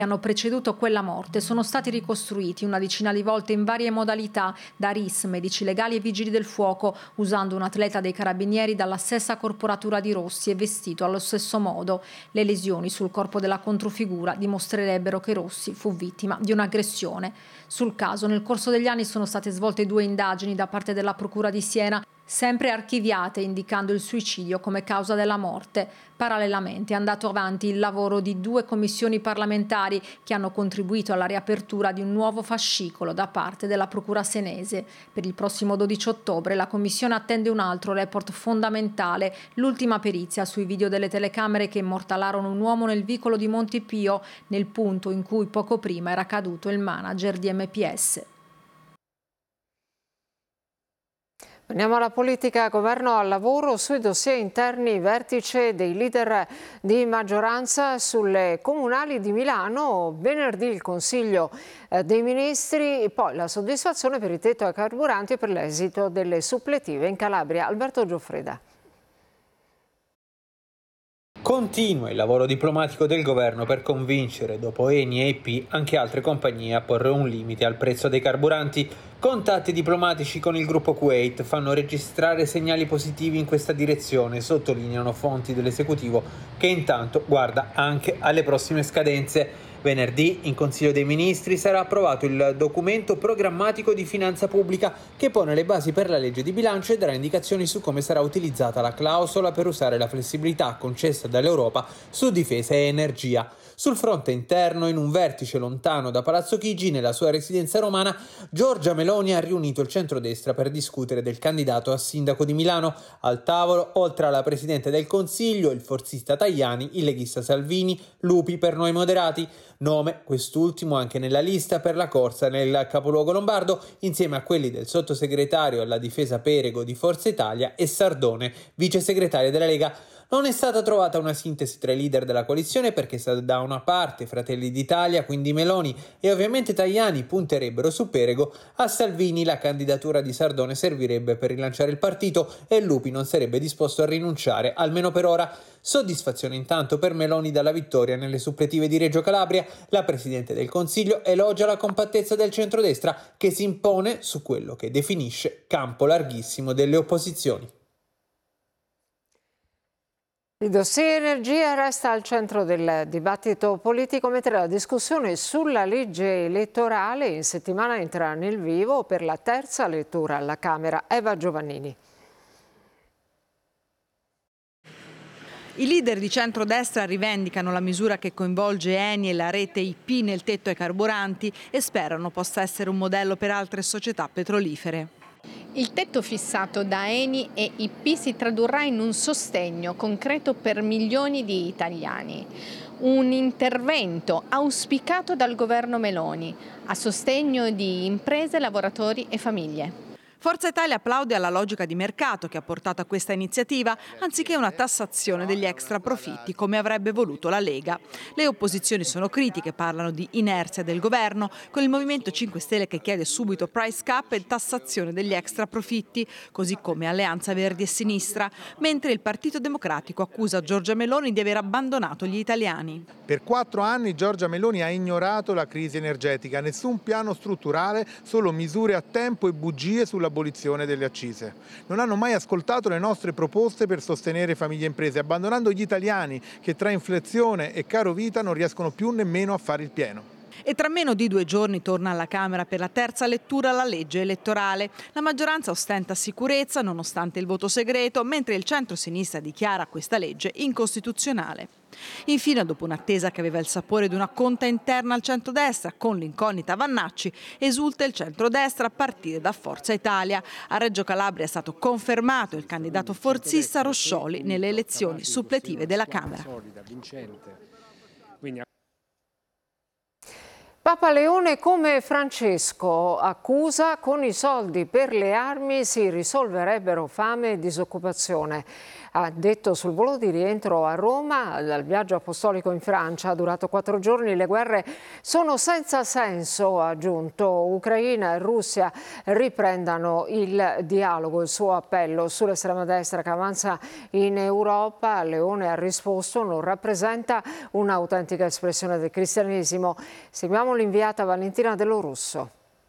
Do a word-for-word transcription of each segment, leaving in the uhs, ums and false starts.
hanno preceduto quella morte sono stati ricostruiti una decina di volte in varie modalità da R I S, medici legali e vigili del fuoco, usando un atleta dei carabinieri dalla stessa corporatura di Rossi e vestito allo stesso modo. Le lesioni sul corpo della controfigura dimostrerebbero che Rossi fu vittima di un'aggressione. Sul caso, nel corso degli anni sono state svolte due indagini da parte della Procura di Siena, sempre archiviate, indicando il suicidio come causa della morte. Parallelamente è andato avanti il lavoro di due commissioni parlamentari che hanno contribuito alla riapertura di un nuovo fascicolo da parte della Procura senese. Per il prossimo dodici ottobre la commissione attende un altro report fondamentale, l'ultima perizia sui video delle telecamere che immortalarono un uomo nel vicolo di Montepio, nel punto in cui poco prima era caduto il manager di M P S. Andiamo alla politica, governo al lavoro, sui dossier interni, vertice dei leader di maggioranza sulle comunali di Milano, venerdì il Consiglio dei Ministri, poi la soddisfazione per il tetto ai carburanti e per l'esito delle suppletive in Calabria. Alberto Gioffreda. Continua il lavoro diplomatico del governo per convincere, dopo Eni e E P, anche altre compagnie a porre un limite al prezzo dei carburanti. Contatti diplomatici con il gruppo Kuwait fanno registrare segnali positivi in questa direzione, sottolineano fonti dell'esecutivo che intanto guarda anche alle prossime scadenze. Venerdì in Consiglio dei Ministri sarà approvato il documento programmatico di finanza pubblica che pone le basi per la legge di bilancio e darà indicazioni su come sarà utilizzata la clausola per usare la flessibilità concessa dall'Europa su difesa e energia. Sul fronte interno, in un vertice lontano da Palazzo Chigi, nella sua residenza romana, Giorgia Meloni ha riunito il centrodestra per discutere del candidato a sindaco di Milano. Al tavolo, oltre alla Presidente del Consiglio, il forzista Tajani, il leghista Salvini, Lupi per Noi Moderati. Nome, quest'ultimo anche nella lista per la corsa nel capoluogo lombardo, insieme a quelli del sottosegretario alla difesa Perego di Forza Italia e Sardone, vice segretario della Lega. Non è stata trovata una sintesi tra i leader della coalizione perché da una parte Fratelli d'Italia, quindi Meloni, e ovviamente Tajani punterebbero su Perego, a Salvini la candidatura di Sardone servirebbe per rilanciare il partito e Lupi non sarebbe disposto a rinunciare, almeno per ora. Soddisfazione intanto per Meloni dalla vittoria nelle suppletive di Reggio Calabria. La Presidente del Consiglio elogia la compattezza del centrodestra che si impone su quello che definisce campo larghissimo delle opposizioni. Il dossier energia resta al centro del dibattito politico, mentre la discussione sulla legge elettorale in settimana entra nel vivo per la terza lettura alla Camera. Eva Giovannini. I leader di centrodestra rivendicano la misura che coinvolge Eni e la rete I P nel tetto ai carburanti e sperano possa essere un modello per altre società petrolifere. Il tetto fissato da Eni e I P si tradurrà in un sostegno concreto per milioni di italiani. Un intervento auspicato dal governo Meloni a sostegno di imprese, lavoratori e famiglie. Forza Italia applaude alla logica di mercato che ha portato a questa iniziativa, anziché una tassazione degli extra profitti come avrebbe voluto la Lega. Le opposizioni sono critiche, parlano di inerzia del governo, con il Movimento cinque Stelle che chiede subito price cap e tassazione degli extra profitti, così come Alleanza Verdi e Sinistra, mentre il Partito Democratico accusa Giorgia Meloni di aver abbandonato gli italiani. Per quattro anni Giorgia Meloni ha ignorato la crisi energetica, nessun piano strutturale, solo misure a tempo e bugie sulla abolizione delle accise. Non hanno mai ascoltato le nostre proposte per sostenere famiglie e imprese, abbandonando gli italiani che tra inflazione e caro vita non riescono più nemmeno a fare il pieno. E tra meno di due giorni torna alla Camera per la terza lettura la legge elettorale. La maggioranza ostenta sicurezza nonostante il voto segreto, mentre il centro-sinistra dichiara questa legge incostituzionale. Infine, dopo un'attesa che aveva il sapore di una conta interna al centrodestra, con l'incognita Vannacci, esulta il centrodestra a partire da Forza Italia. A Reggio Calabria è stato confermato il candidato forzista Roscioli nelle elezioni suppletive della Camera. Papa Leone come Francesco accusa con i soldi per le armi si risolverebbero fame e disoccupazione. Ha detto sul volo di rientro a Roma dal viaggio apostolico in Francia, durato quattro giorni. Le guerre sono senza senso, ha aggiunto. Ucraina e Russia riprendano il dialogo. Il suo appello sull'estrema destra che avanza in Europa, Leone ha risposto, non rappresenta un'autentica espressione del cristianesimo. Seguiamo l'inviata Valentina Dello Russo.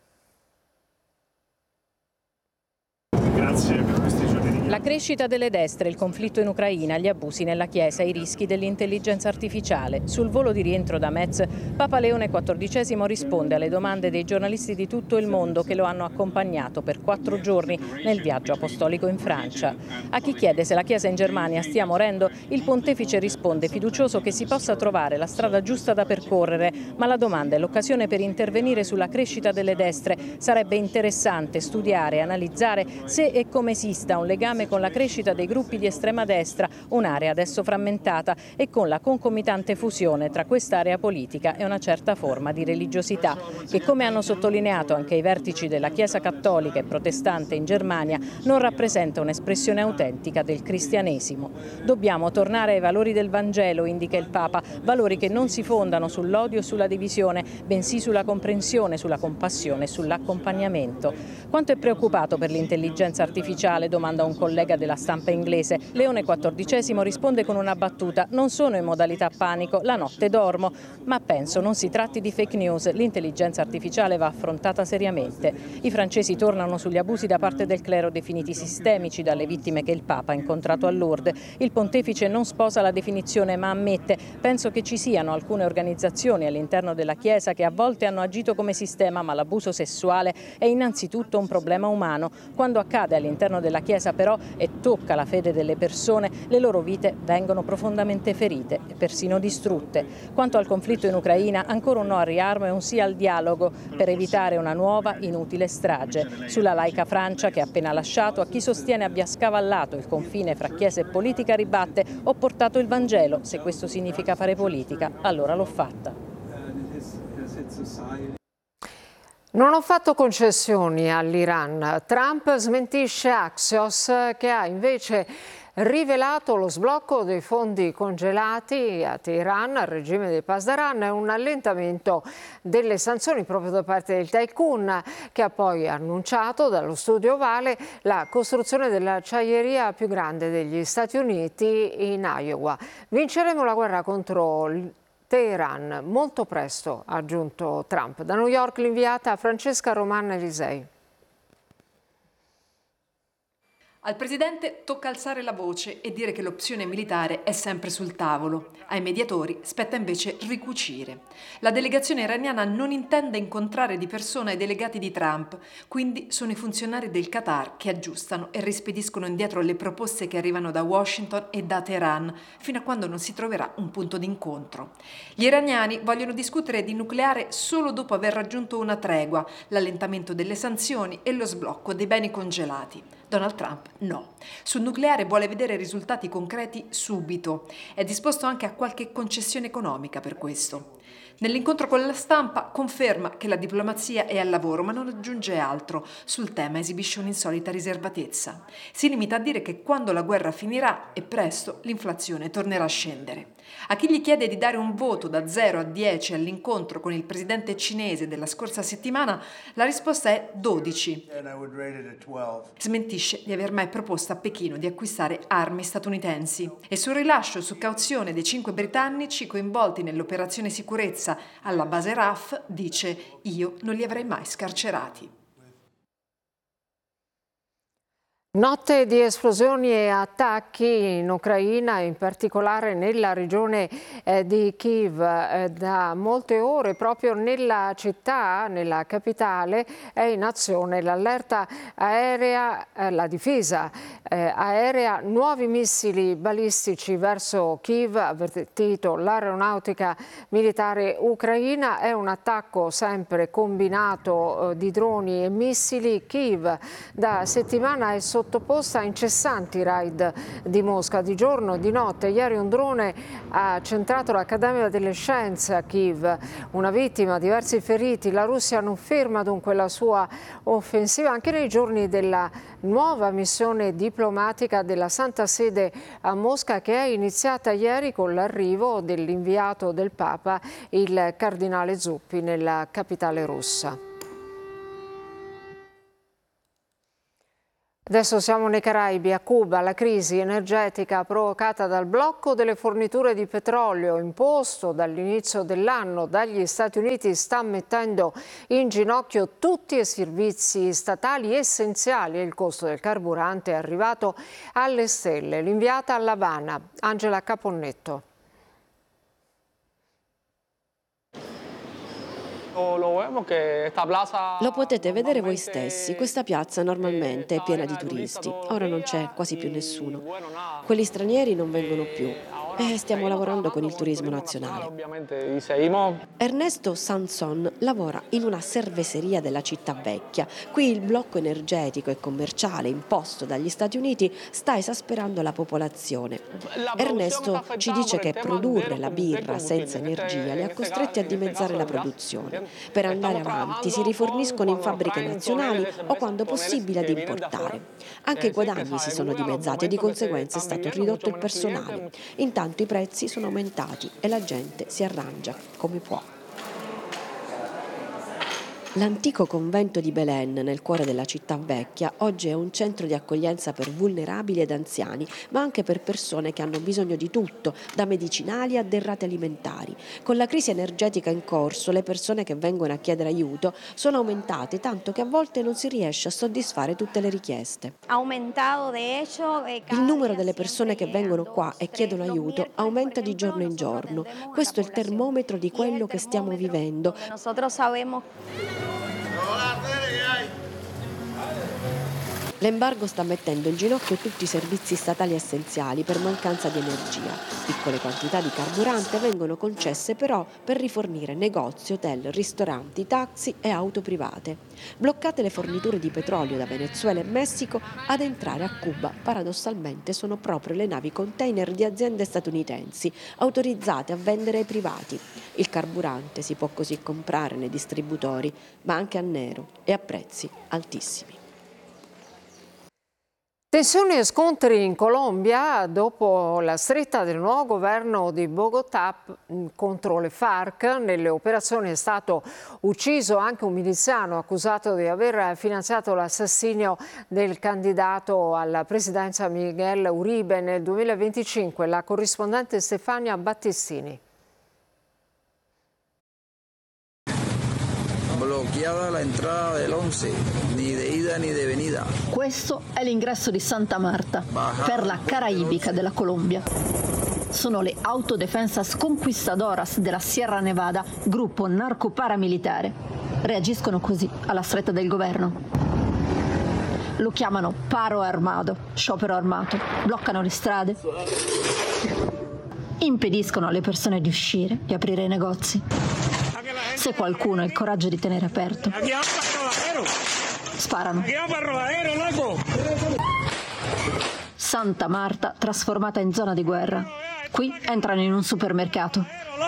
Grazie per questi giorni di... La crescita delle destre, il conflitto in Ucraina, gli abusi nella Chiesa, i rischi dell'intelligenza artificiale. Sul volo di rientro da Metz, Papa Leone quattordicesimo risponde alle domande dei giornalisti di tutto il mondo che lo hanno accompagnato per quattro giorni nel viaggio apostolico in Francia. A chi chiede se la Chiesa in Germania stia morendo, il pontefice risponde fiducioso che si possa trovare la strada giusta da percorrere, ma la domanda è l'occasione per intervenire sulla crescita delle destre. Sarebbe interessante studiare e analizzare se e come esista un legame con la crescita dei gruppi di estrema destra, un'area adesso frammentata, e con la concomitante fusione tra quest'area politica e una certa forma di religiosità, che, come hanno sottolineato anche i vertici della Chiesa cattolica e protestante in Germania, non rappresenta un'espressione autentica del cristianesimo. Dobbiamo tornare ai valori del Vangelo, indica il Papa, valori che non si fondano sull'odio e sulla divisione, bensì sulla comprensione, sulla compassione e sull'accompagnamento. Quanto è preoccupato per l'intelligenza artificiale, domanda un collega della stampa inglese. Leone quattordicesimo risponde con una battuta: non sono in modalità panico, la notte dormo, ma penso non si tratti di fake news, l'intelligenza artificiale va affrontata seriamente. I francesi tornano sugli abusi da parte del clero definiti sistemici dalle vittime che il Papa ha incontrato a Lourdes. Il pontefice non sposa la definizione ma ammette: penso che ci siano alcune organizzazioni all'interno della Chiesa che a volte hanno agito come sistema, ma l'abuso sessuale è innanzitutto un problema umano. Quando accade all'interno della Chiesa però e tocca la fede delle persone, le loro vite vengono profondamente ferite e persino distrutte. Quanto al conflitto in Ucraina, ancora un no al riarmo e un sì al dialogo per evitare una nuova inutile strage. Sulla laica Francia, che ha appena lasciato, a chi sostiene abbia scavallato il confine fra Chiesa e politica ribatte: ho portato il Vangelo, se questo significa fare politica, allora l'ho fatta. Non ho fatto concessioni all'Iran. Trump smentisce Axios, che ha invece rivelato lo sblocco dei fondi congelati a Teheran, al regime dei Pasdaran, e un allentamento delle sanzioni proprio da parte del tycoon, che ha poi annunciato dallo studio ovale la costruzione dell'acciaieria più grande degli Stati Uniti in Iowa. Vinceremo la guerra contro Teheran molto presto, ha aggiunto Trump. Da New York l'inviata Francesca Romanna Elisei. Al presidente tocca alzare la voce e dire che l'opzione militare è sempre sul tavolo. Ai mediatori spetta invece ricucire. La delegazione iraniana non intende incontrare di persona i delegati di Trump, quindi sono i funzionari del Qatar che aggiustano e rispediscono indietro le proposte che arrivano da Washington e da Teheran, fino a quando non si troverà un punto d'incontro. Gli iraniani vogliono discutere di nucleare solo dopo aver raggiunto una tregua, l'allentamento delle sanzioni e lo sblocco dei beni congelati. Donald Trump no. Sul nucleare vuole vedere risultati concreti subito. È disposto anche a qualche concessione economica per questo. Nell'incontro con la stampa conferma che la diplomazia è al lavoro, ma non aggiunge altro. Sul tema esibisce un'insolita riservatezza. Si limita a dire che quando la guerra finirà, e presto, l'inflazione tornerà a scendere. A chi gli chiede di dare un voto da zero a dieci all'incontro con il presidente cinese della scorsa settimana, la risposta è dodici. Smentisce di aver mai proposto a Pechino di acquistare armi statunitensi. E sul rilascio su cauzione dei cinque britannici coinvolti nell'operazione sicurezza alla base R A F dice: io non li avrei mai scarcerati. Notte di esplosioni e attacchi in Ucraina, in particolare nella regione eh, di Kiev. Eh, da molte ore proprio nella città, nella capitale, è in azione l'allerta aerea, eh, la difesa eh, aerea, nuovi missili balistici verso Kiev, ha avvertito l'aeronautica militare ucraina. È un attacco sempre combinato eh, di droni e missili. Kiev da settimana è sotto sottoposta a incessanti raid di Mosca di giorno e di notte. Ieri un drone ha centrato l'Accademia delle Scienze a Kiev, una vittima, diversi feriti. La Russia non ferma dunque la sua offensiva anche nei giorni della nuova missione diplomatica della Santa Sede a Mosca, che è iniziata ieri con l'arrivo dell'inviato del Papa, il cardinale Zuppi, nella capitale russa. Adesso siamo nei Caraibi, a Cuba. La crisi energetica provocata dal blocco delle forniture di petrolio imposto dall'inizio dell'anno dagli Stati Uniti sta mettendo in ginocchio tutti i servizi statali essenziali e il costo del carburante è arrivato alle stelle. L'inviata a L'Avana, Angela Caponnetto. Lo potete vedere voi stessi, questa piazza normalmente è piena di turisti, ora non c'è quasi più nessuno. Quelli stranieri non vengono più e stiamo lavorando con il turismo nazionale. Ernesto Sanson lavora in una cerveseria della città vecchia. Qui il blocco energetico e commerciale imposto dagli Stati Uniti sta esasperando la popolazione. Ernesto ci dice che produrre la birra senza energia li ha costretti a dimezzare la produzione. Per andare avanti si riforniscono in fabbriche nazionali o quando possibile ad importare. Anche i guadagni si sono dimezzati e di conseguenza è stato ridotto il personale. Intanto i prezzi sono aumentati e la gente si arrangia come può. L'antico convento di Belén, nel cuore della città vecchia, oggi è un centro di accoglienza per vulnerabili ed anziani, ma anche per persone che hanno bisogno di tutto, da medicinali a derrate alimentari. Con la crisi energetica in corso, le persone che vengono a chiedere aiuto sono aumentate, tanto che a volte non si riesce a soddisfare tutte le richieste. Il numero delle persone che vengono qua e chiedono aiuto aumenta di giorno in giorno. Questo è il termometro di quello che stiamo vivendo. L'embargo sta mettendo in ginocchio tutti i servizi statali essenziali per mancanza di energia. Piccole quantità di carburante vengono concesse però per rifornire negozi, hotel, ristoranti, taxi e auto private. Bloccate le forniture di petrolio da Venezuela e Messico, ad entrare a Cuba paradossalmente sono proprio le navi container di aziende statunitensi autorizzate a vendere ai privati. Il carburante si può così comprare nei distributori, ma anche a nero e a prezzi altissimi. Tensioni e scontri in Colombia dopo la stretta del nuovo governo di Bogotà contro le FARC. Nelle operazioni è stato ucciso anche un miliziano accusato di aver finanziato l'assassinio del candidato alla presidenza Miguel Uribe nel duemilaventicinque. La corrispondente Stefania Battistini. Bloqueada la entrada del once, ni de ida ni de venida. Questo è l'ingresso di Santa Marta, perla caraibica della Colombia. Sono le Autodefensas Conquistadoras della Sierra Nevada, gruppo narco-paramilitare. Reagiscono così alla stretta del governo. Lo chiamano paro armato, sciopero armato, bloccano le strade, impediscono alle persone di uscire, di aprire i negozi. Se qualcuno ha il coraggio di tenere aperto, sparano. Santa Marta trasformata in zona di guerra. Qui entrano in un supermercato.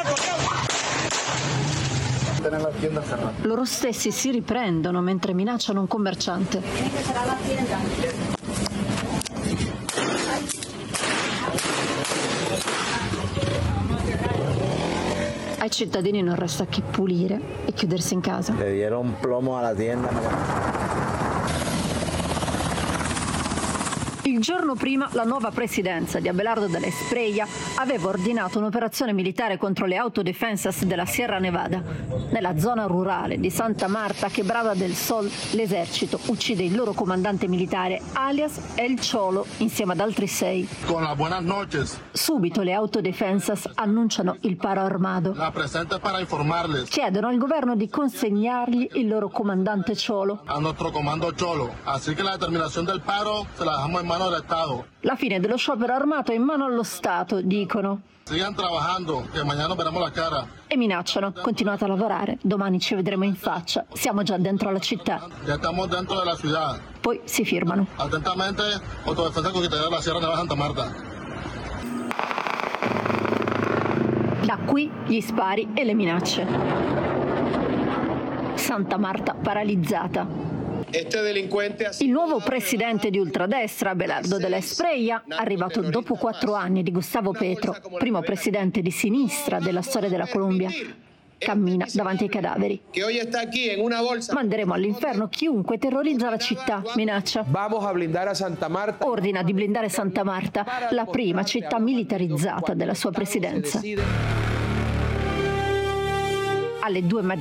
Loro stessi si riprendono mentre minacciano un commerciante. Ai cittadini non resta che pulire e chiudersi in casa. Le dieron plomo alla tienda. Il giorno prima la nuova presidenza di Abelardo de la Espriella aveva ordinato un'operazione militare contro le Autodefensas della Sierra Nevada. Nella zona rurale di Santa Marta, Quebrada del Sol, l'esercito uccide il loro comandante militare, alias El Cholo, insieme ad altri sei. Con la buenas noches. Subito le Autodefensas annunciano il paro armato. La presente para informarles. Chiedono al governo di consegnargli il loro comandante Cholo. A nostro comando Cholo. Así que la determinación del paro se la dejamos en manos manos del Estado. La fine dello sciopero armato è in mano allo Stato, dicono. Sigan trabajando, che mañana veremos la cara. E minacciano, continuate a lavorare, domani ci vedremo in faccia, siamo già dentro la città. Ya estamos dentro de la ciudad. Poi si firmano. Atentamente, Autodefensa Conquistadora della Sierra Nevada Santa Marta. Da qui gli spari e le minacce. Santa Marta paralizzata. Il nuovo presidente di ultradestra, Belardo de la Espriella, arrivato dopo quattro anni di Gustavo Petro, primo presidente di sinistra della storia della Colombia, cammina davanti ai cadaveri. Manderemo all'inferno chiunque terrorizza la città, minaccia. Ordina di blindare Santa Marta, la prima città militarizzata della sua presidenza. Alle due